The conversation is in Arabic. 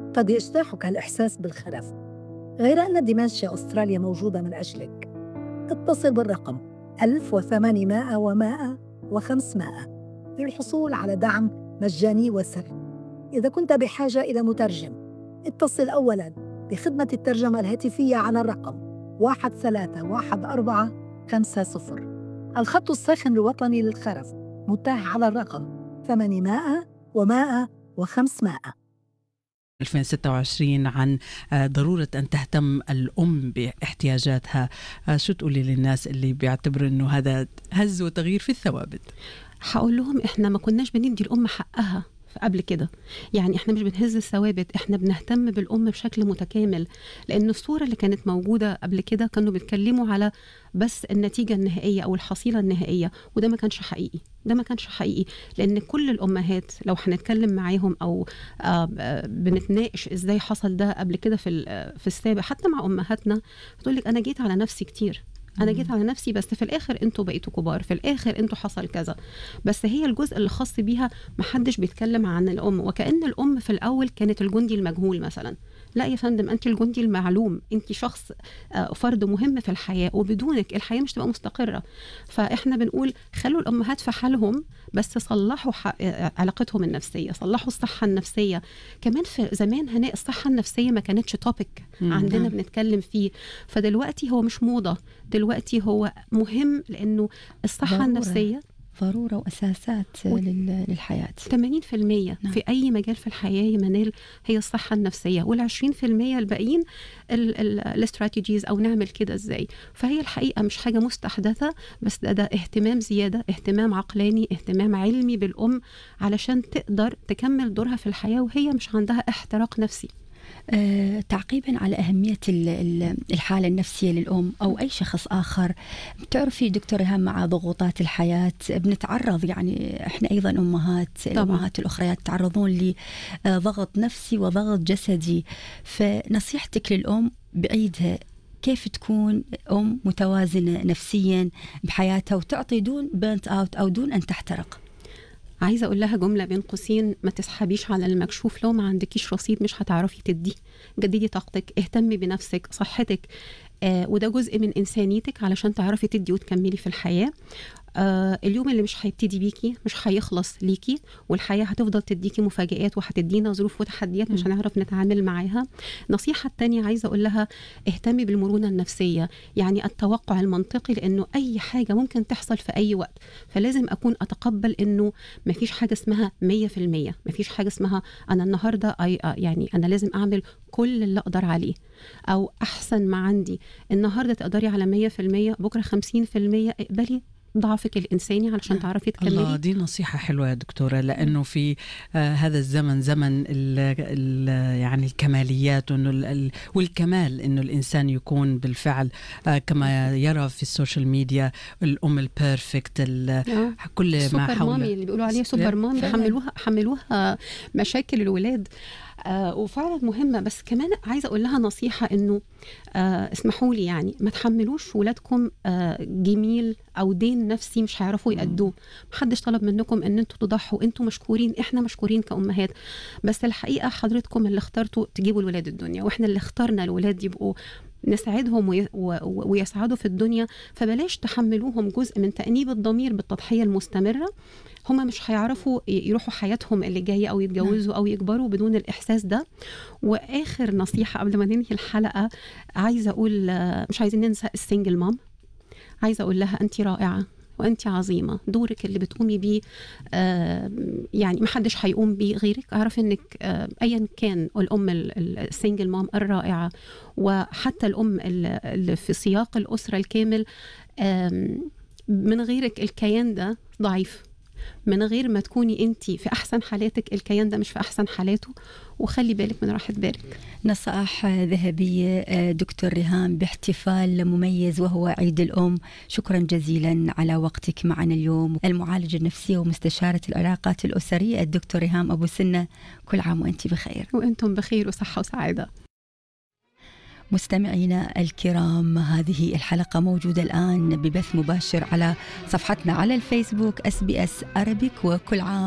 قد يجتاحك الإحساس بالخلف، غير أن دمنشيا أستراليا موجودة من أجلك. اتصل بالرقم 1800 و100 و500 للحصول على دعم مجاني وسهل. إذا كنت بحاجة إلى مترجم، اتصل أولاً بخدمة الترجمة الهاتفية على الرقم 131450. الخط الساخن الوطني للخرف متاح على الرقم 800 و100 و500. 2026 عن ضرورة أن تهتم الأم باحتياجاتها. شو تقولي للناس اللي بيعتبروا أنه هذا هز وتغيير في الثوابت؟ هقول لهم إحنا ما كناش بندي الأم حقها قبل كده. يعني احنا مش بنهز الثوابت، احنا بنهتم بالأم بشكل متكامل. لأن الصورة اللي كانت موجودة قبل كده كانوا بيتكلموا على بس النتيجة النهائية أو الحصيلة النهائية، وده ما كانش حقيقي. ده ما كانش حقيقي، لأن كل الأمهات لو هنتكلم معاهم أو بنتناقش إزاي حصل ده قبل كده في السابق، حتى مع أمهاتنا بتقولك أنا جيت على نفسي كتير، أنا جيت على نفسي، بس في الآخر أنتوا بقيتوا كبار، في الآخر أنتوا حصل كذا. بس هي الجزء اللي خاص بيها محدش بيتكلم عن الأم، وكأن الأم في الأول كانت الجندي المجهول مثلا. لا يا فندم، أنت الجندي المعلوم، أنت شخص فرد مهم في الحياة، وبدونك الحياة مش تبقى مستقرة. فإحنا بنقول خلوا الأمهات في حالهم، بس صلحوا علاقتهم النفسية، صلحوا الصحة النفسية. كمان في زمان هناء الصحة النفسية ما كانتش توبيك عندنا بنتكلم فيه، فدلوقتي هو مش موضة، دلوقتي هو مهم، لأنه الصحة النفسية ضرورة وأساسات للحياة. 80% في أي مجال في الحياة يا منال هي الصحة النفسية، وال20% الباقيين الاستراتيجيز أو نعمل كده إزاي. فهي الحقيقة مش حاجة مستحدثة، بس ده اهتمام زيادة، اهتمام عقلاني، اهتمام علمي بالأم علشان تقدر تكمل دورها في الحياة وهي مش عندها احتراق نفسي. تعقيبا على أهمية الحالة النفسية للأم أو أي شخص آخر، بتعرفي دكتور ريهام مع ضغوطات الحياة بنتعرض، يعني إحنا أيضا أمهات، الأمهات الأخريات تعرضون لضغط نفسي وضغط جسدي. فنصيحتك للأم بعيدها كيف تكون أم متوازنة نفسيا بحياتها وتعطي دون بيرنت أوت أو دون أن تحترق؟ عايزة أقول لها جملة بين قوسين: ما تسحبيش على المكشوف، لو ما عندكيش رصيد مش هتعرفي تدي. جددي طاقتك، اهتمي بنفسك، صحتك، وده جزء من إنسانيتك علشان تعرفي تدي وتكملي في الحياة. اليوم اللي مش هيبتدي بيكي مش هيخلص ليكي، والحياة هتفضل تديكي مفاجآت وهتدينا ظروف وتحديات مش هنعرف نتعامل معاها. نصيحة التانية عايزة أقول لها اهتمي بالمرونة النفسية، يعني التوقع المنطقي، لأنه أي حاجة ممكن تحصل في أي وقت، فلازم أكون أتقبل أنه مفيش حاجة اسمها 100%، مفيش حاجة اسمها أنا النهاردة يعني أنا لازم أعمل كل اللي أقدر عليه أو أحسن ما عندي. النهاردة تقدري على 100%، بكرة 50%، اقبلي ضعفك الإنساني علشان تعرفي تكملي. الله، دي نصيحة حلوة يا دكتورة، لأنه في هذا الزمن زمن يعني الكماليات والكمال، إنه الإنسان يكون بالفعل كما يرى في السوشيال ميديا الأم البيرفكت، كل ما حول مامي اللي بيقولوا عليه سوبر مامي، حملوها مشاكل الولاد. وفعلا مهمة. بس كمان عايزة أقول لها نصيحة إنه اسمحوا لي، يعني ما تحملوش ولادكم جميل أو دين نفسي مش هيعرفوا يأدوه. محدش طلب منكم إن انتوا تضحوا، انتوا مشكورين، احنا مشكورين كأمهات، بس الحقيقة حضرتكم اللي اخترتوا تجيبوا الولاد الدنيا، واحنا اللي اخترنا الولاد يبقوا نساعدهم ويسعدوا في الدنيا. فبلاش تحملوهم جزء من تأنيب الضمير بالتضحية المستمرة. هما مش هيعرفوا يروحوا حياتهم اللي جاية أو يتجوزوا أو يكبروا بدون الإحساس ده. وآخر نصيحة قبل ما ننهي الحلقة، عايزة أقول مش عايزين ننسى السنجل مام. عايزة أقول لها أنت رائعة وأنت عظيمة، دورك اللي بتقومي بيه يعني محدش هيقوم بيه غيرك. أعرف أنك أيا كان الأم السنجل مام الرائعة، وحتى الأم اللي في سياق الأسرة الكامل، من غيرك الكيان ده ضعيف. من غير ما تكوني انتي في احسن حالاتك الكيان ده مش في احسن حالاته. وخلي بالك من راحة بالك. نصائح ذهبية دكتور ريهام باحتفال مميز وهو عيد الأم. شكرا جزيلا على وقتك معنا اليوم. المعالجة النفسية ومستشارة العلاقات الأسرية الدكتور ريهام أبو سنة، كل عام وأنت بخير. وأنتم بخير وصحة وسعادة. مستمعينا الكرام، هذه الحلقة موجودة الآن ببث مباشر على صفحتنا على الفيسبوك SBS Arabic، وكل عام